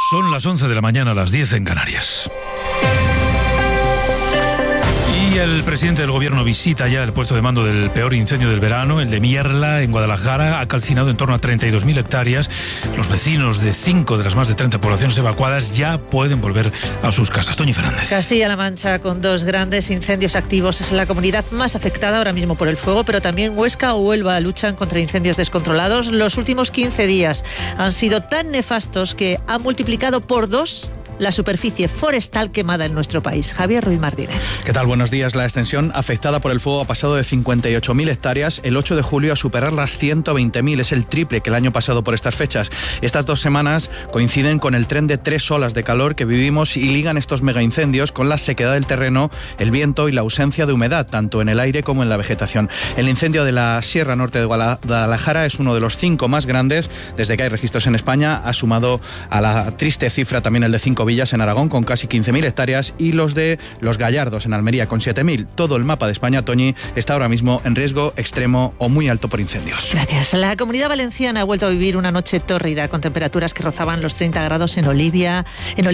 Son las 11 de la mañana, las 10 en Canarias. Y el presidente del gobierno visita ya el puesto de mando del peor incendio del verano, el de Mierla, en Guadalajara. Ha calcinado en torno a 32.000 hectáreas. Los vecinos de 5 de las más de 30 poblaciones evacuadas ya pueden volver a sus casas. Toñi Fernández. Castilla-La Mancha, con 2 grandes incendios activos, es la comunidad más afectada ahora mismo por el fuego, pero también Huesca o Huelva luchan contra incendios descontrolados. Los últimos 15 días han sido tan nefastos que han multiplicado por 2 la superficie forestal quemada en nuestro país. Javier Ruiz Martínez. ¿Qué tal? Buenos días. La extensión afectada por el fuego ha pasado de 58.000 hectáreas el 8 de julio a superar las 120.000. Es el triple que el año pasado por estas fechas. Estas 2 semanas coinciden con el tren de 3 olas de calor que vivimos y ligan estos megaincendios con la sequedad del terreno, el viento y la ausencia de humedad, tanto en el aire como en la vegetación. El incendio de la Sierra Norte de Guadalajara es uno de los 5 más grandes desde que hay registros en España. Ha sumado a la triste cifra también el de 5 villas en Aragón con casi 15.000 hectáreas y los de Los Gallardos en Almería con 7.000. Todo el mapa de España, Toñi, está ahora mismo en riesgo extremo o muy alto por incendios. Gracias. La Comunidad Valenciana ha vuelto a vivir una noche tórrida con temperaturas que rozaban los 30 grados en Oliva,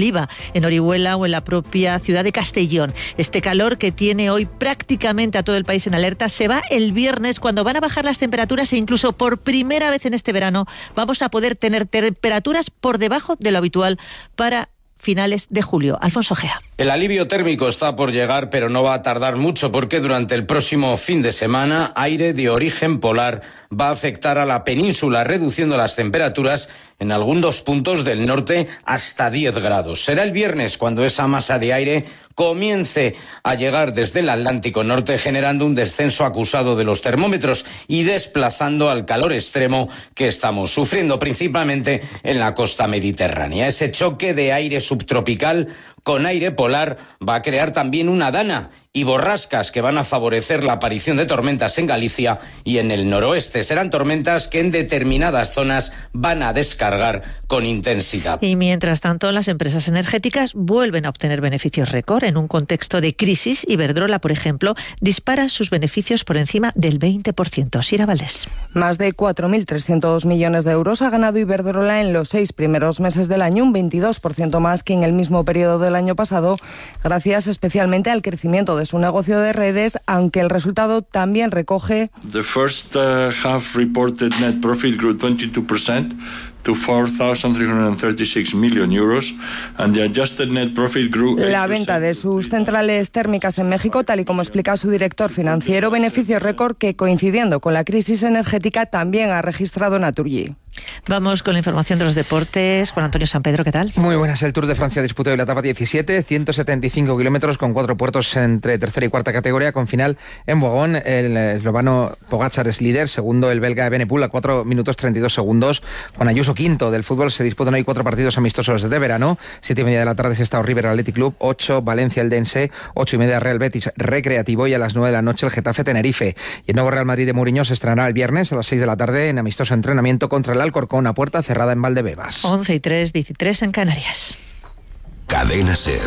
en Orihuela o en la propia ciudad de Castellón. Este calor que tiene hoy prácticamente a todo el país en alerta se va el viernes, cuando van a bajar las temperaturas, e incluso por primera vez en este verano vamos a poder tener temperaturas por debajo de lo habitual para finales de julio. Alfonso Gea. El alivio térmico está por llegar, pero no va a tardar mucho, porque durante el próximo fin de semana aire de origen polar va a afectar a la península, reduciendo las temperaturas en algunos puntos del norte hasta 10 grados. Será el viernes cuando esa masa de aire comience a llegar desde el Atlántico Norte, generando un descenso acusado de los termómetros y desplazando al calor extremo que estamos sufriendo, principalmente en la costa mediterránea. Ese choque de aire subtropical con aire polar va a crear también una dana y borrascas que van a favorecer la aparición de tormentas en Galicia y en el noroeste. Serán tormentas que en determinadas zonas van a descargar con intensidad. Y mientras tanto, las empresas energéticas vuelven a obtener beneficios récord en un contexto de crisis. Iberdrola, por ejemplo, dispara sus beneficios por encima del 20%. Sira Valdés. Más de 4.300 millones de euros ha ganado Iberdrola en los 6 primeros meses del año, un 22% más que en el mismo periodo del año pasado, gracias especialmente al crecimiento de su negocio de redes, aunque el resultado también recoge. The first half reported net profit grew 22% to 4,336 million euros, and the adjusted net profit grew 8%. La venta de sus centrales térmicas en México, tal y como explica su director financiero, beneficios récord que, coincidiendo con la crisis energética, también ha registrado Naturgy. Vamos con la información de los deportes. Juan Antonio Sampedro, ¿qué tal? Muy buenas. El Tour de Francia disputó la etapa 17, 175 kilómetros con 4 puertos entre tercera y cuarta categoría, con final en Boigón. El eslovano Pogačar es líder, segundo el belga Evenepoel a 4 minutos 32 segundos. Juan Ayuso quinto. Del fútbol se disputan hoy 4 partidos amistosos de verano. 7:30 de la tarde Sestao River Athletic Club, 8 Valencia Eldense, 8:30 Real Betis Recreativo y a las 9 de la noche el Getafe Tenerife. Y el nuevo Real Madrid de Mourinho se estrenará el viernes a las 6 de la tarde en amistoso entrenamiento contra el Alcorcón a puerta cerrada en Valdebebas. 11:03, 13 en Canarias. Cadena SER.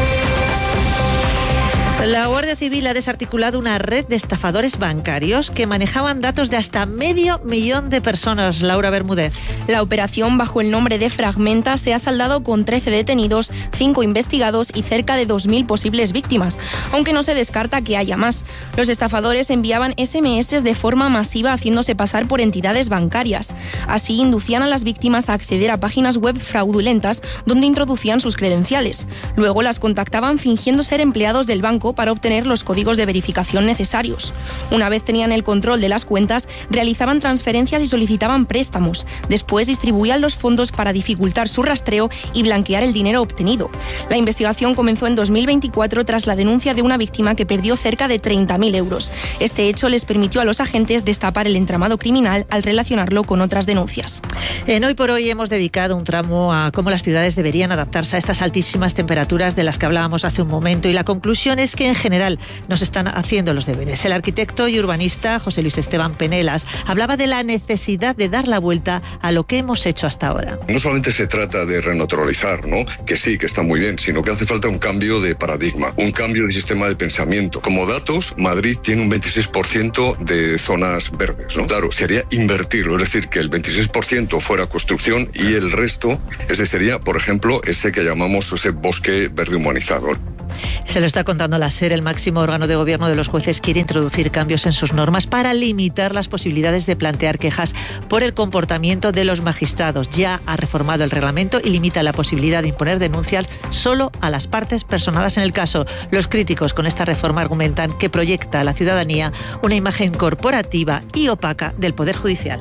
La Guardia Civil ha desarticulado una red de estafadores bancarios que manejaban datos de hasta 500.000 de personas. Laura Bermúdez. La operación, bajo el nombre de Fragmenta, se ha saldado con 13 detenidos, 5 investigados y cerca de 2.000 posibles víctimas, aunque no se descarta que haya más. Los estafadores enviaban SMS de forma masiva haciéndose pasar por entidades bancarias. Así inducían a las víctimas a acceder a páginas web fraudulentas donde introducían sus credenciales. Luego las contactaban fingiendo ser empleados del banco para obtener los códigos de verificación necesarios. Una vez tenían el control de las cuentas, realizaban transferencias y solicitaban préstamos. Después distribuían los fondos para dificultar su rastreo y blanquear el dinero obtenido. La investigación comenzó en 2024 tras la denuncia de una víctima que perdió cerca de 30.000 euros. Este hecho les permitió a los agentes destapar el entramado criminal al relacionarlo con otras denuncias. En Hoy por Hoy hemos dedicado un tramo a cómo las ciudades deberían adaptarse a estas altísimas temperaturas de las que hablábamos hace un momento, y la conclusión es que que en general no se están haciendo los deberes. El arquitecto y urbanista José Luis Esteban Penelas hablaba de la necesidad de dar la vuelta a lo que hemos hecho hasta ahora. No solamente se trata de renaturalizar, ¿no?, que sí, que está muy bien, sino que hace falta un cambio de paradigma, un cambio de sistema de pensamiento. Como datos, Madrid tiene un 26% de zonas verdes, ¿no? Claro, sería invertirlo, es decir, que el 26% fuera construcción y el resto, ese sería, por ejemplo, ese que llamamos ese bosque verde humanizado. Se lo está contando la SER. El máximo órgano de gobierno de los jueces quiere introducir cambios en sus normas para limitar las posibilidades de plantear quejas por el comportamiento de los magistrados. Ya ha reformado el reglamento y limita la posibilidad de imponer denuncias solo a las partes personadas en el caso. Los críticos con esta reforma argumentan que proyecta a la ciudadanía una imagen corporativa y opaca del Poder Judicial.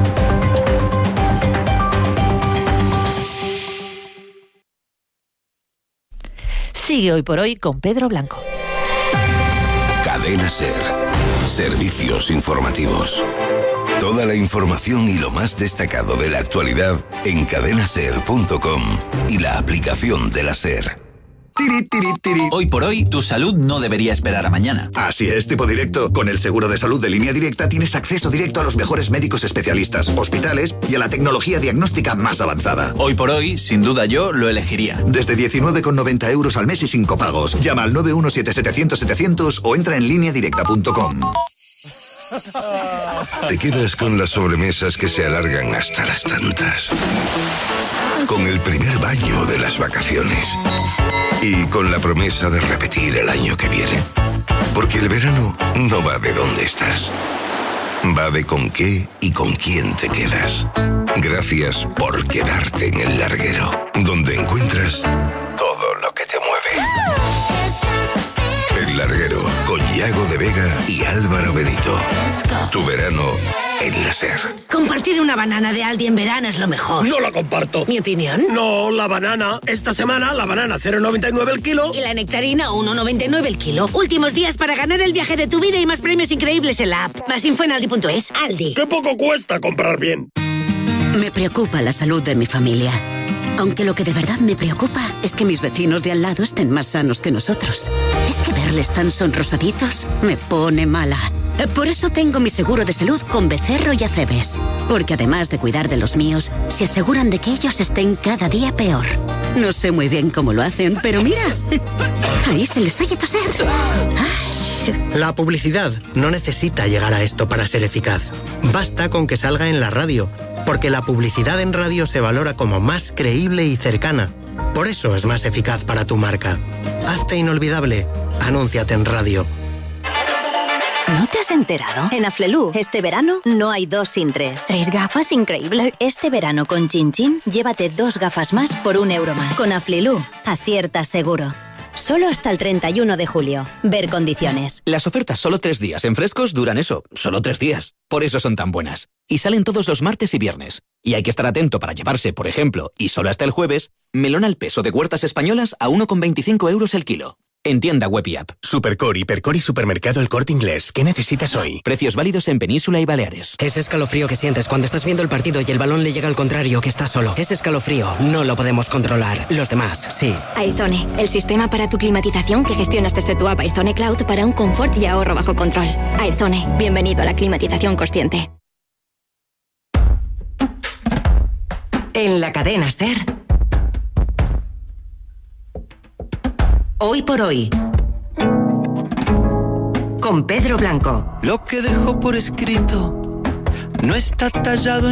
Sigue Hoy por Hoy con Pedro Blanco. Cadena SER. Servicios informativos. Toda la información y lo más destacado de la actualidad en cadenaser.com y la aplicación de la SER. Hoy por hoy, tu salud no debería esperar a mañana. Así es, tipo directo. Con el seguro de salud de Línea Directa tienes acceso directo a los mejores médicos especialistas, hospitales y a la tecnología diagnóstica más avanzada. Hoy por hoy, sin duda yo lo elegiría. Desde 19,90 euros al mes y sin copagos. Llama al 917-700-700 o entra en lineadirecta.com. Te quedas con las sobremesas que se alargan hasta las tantas. Con el primer baño de las vacaciones. Y con la promesa de repetir el año que viene. Porque el verano no va de dónde estás. Va de con qué y con quién te quedas. Gracias por quedarte en El Larguero, donde encuentras todo lo que te mueve. El Larguero, con Yago de Vega y Álvaro Benito. Tu verano en la SER. Compartir una banana de Aldi en verano es lo mejor. No la comparto. ¿Mi opinión? No, la banana. Esta semana la banana 0,99 el kilo. Y la nectarina 1,99 el kilo. Últimos días para ganar el viaje de tu vida y más premios increíbles en la app. Más info en aldi.es. Aldi. ¡Qué poco cuesta comprar bien! Me preocupa la salud de mi familia. Aunque lo que de verdad me preocupa es que mis vecinos de al lado estén más sanos que nosotros. Es que verles tan sonrosaditos me pone mala. Por eso tengo mi seguro de salud con Becerro y Acebes. Porque además de cuidar de los míos, se aseguran de que ellos estén cada día peor. No sé muy bien cómo lo hacen, pero mira, ahí se les oye toser. La publicidad no necesita llegar a esto para ser eficaz. Basta con que salga en la radio, porque la publicidad en radio se valora como más creíble y cercana. Por eso es más eficaz para tu marca. Hazte inolvidable. Anúnciate en radio. ¿No te has enterado? En Aflelu, este verano, no hay 2 sin 3. 3 gafas, increíble. Este verano con Chin Chin, llévate 2 gafas más por €1 más. Con Aflelu, aciertas seguro. Solo hasta el 31 de julio. Ver condiciones. Las ofertas solo 3 días en Frescos duran eso, solo 3 días. Por eso son tan buenas. Y salen todos los martes y viernes. Y hay que estar atento para llevarse, por ejemplo, y solo hasta el jueves, melón al peso de Huertas Españolas a 1,25 € el kilo. En tienda web y app. Supercor, Hipercor y Supermercado El Corte Inglés. ¿Qué necesitas hoy? Precios válidos en Península y Baleares. Ese escalofrío que sientes cuando estás viendo el partido y el balón le llega al contrario, que está solo. Ese escalofrío no lo podemos controlar. Los demás, sí. Airzone, el sistema para tu climatización que gestionas desde tu app Airzone Cloud para un confort y ahorro bajo control. Airzone, bienvenido a la climatización consciente. En la cadena SER. Hoy por hoy, con Pedro Blanco. Lo que dejó por escrito no está tallado en